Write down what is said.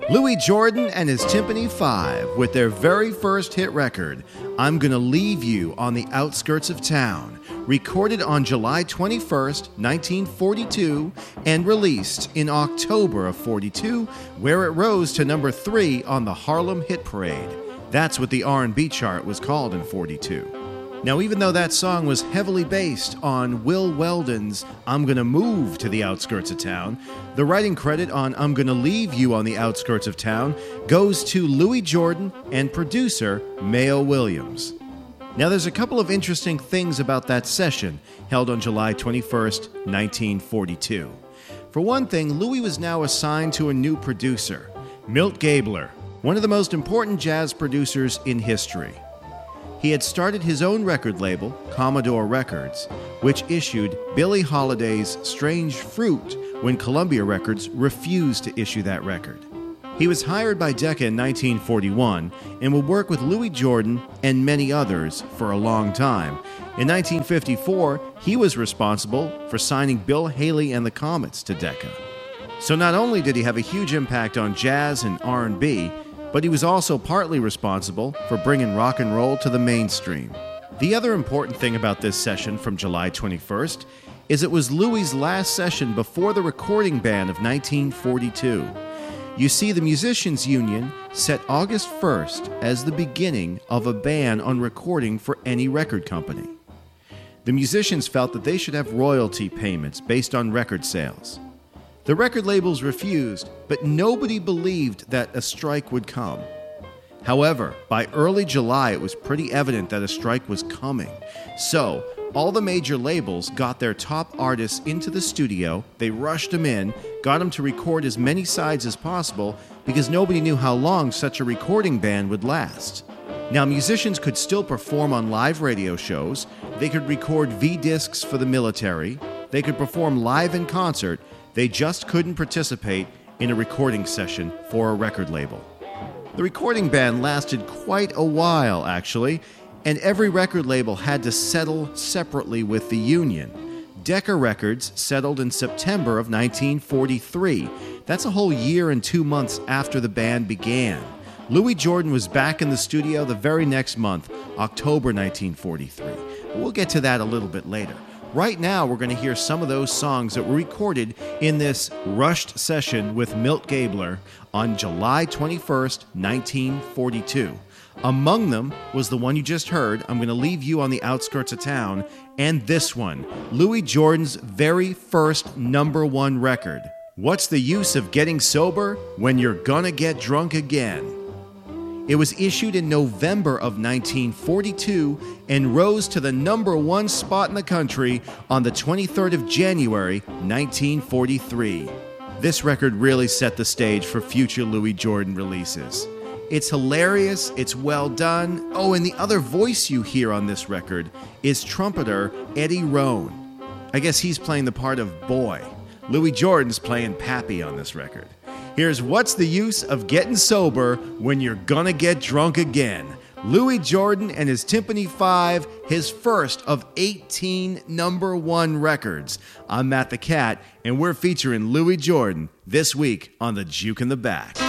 Louis Jordan and his Tympany Five with their very first hit record, I'm Gonna Leave You on the Outskirts of Town, recorded on July 21st, 1942, and released in October of 42, where it rose to number 3 on the Harlem Hit Parade. That's what the R&B chart was called in 42. Now, even though that song was heavily based on Will Weldon's I'm Gonna Move to the Outskirts of Town, the writing credit on I'm Gonna Leave You on the Outskirts of Town goes to Louis Jordan and producer Mayo Williams. Now, there's a couple of interesting things about that session held on July 21st, 1942. For one thing, Louis was now assigned to a new producer, Milt Gabler, one of the most important jazz producers in history. He had started his own record label, Commodore Records, which issued Billie Holiday's Strange Fruit when Columbia Records refused to issue that record. He was hired by Decca in 1941 and would work with Louis Jordan and many others for a long time. In 1954, he was responsible for signing Bill Haley and the Comets to Decca. So not only did he have a huge impact on jazz and R&B, but he was also partly responsible for bringing rock and roll to the mainstream. The other important thing about this session from July 21st is it was Louis' last session before the recording ban of 1942. You see, the Musicians Union set August 1st as the beginning of a ban on recording for any record company. The musicians felt that they should have royalty payments based on record sales. The record labels refused, but nobody believed that a strike would come. However, by early July, it was pretty evident that a strike was coming. So, all the major labels got their top artists into the studio, they rushed them in, got them to record as many sides as possible, because nobody knew how long such a recording ban would last. Now, musicians could still perform on live radio shows, they could record V-discs for the military, they could perform live in concert, they just couldn't participate in a recording session for a record label. The recording ban lasted quite a while, actually, and every record label had to settle separately with the union. Decca Records settled in September of 1943. That's a whole year and 2 months after the ban began. Louis Jordan was back in the studio the very next month, October 1943. We'll get to that a little bit later. Right now, we're going to hear some of those songs that were recorded in this rushed session with Milt Gabler on July 21st, 1942. Among them was the one you just heard, I'm Going to Leave You on the Outskirts of Town, and this one, Louis Jordan's very first number 1 record. What's the use of getting sober when you're gonna get drunk again? It was issued in November of 1942 and rose to the number 1 spot in the country on the 23rd of January, 1943. This record really set the stage for future Louis Jordan releases. It's hilarious, it's well done. Oh, and the other voice you hear on this record is trumpeter Eddie Roan. I guess he's playing the part of Boy. Louis Jordan's playing Pappy on this record. Here's What's the Use of Getting Sober When You're Gonna Get Drunk Again. Louis Jordan and his Tympany Five, his first of 18 number 1 records. I'm Matt the Cat, and we're featuring Louis Jordan this week on The Juke in the Back.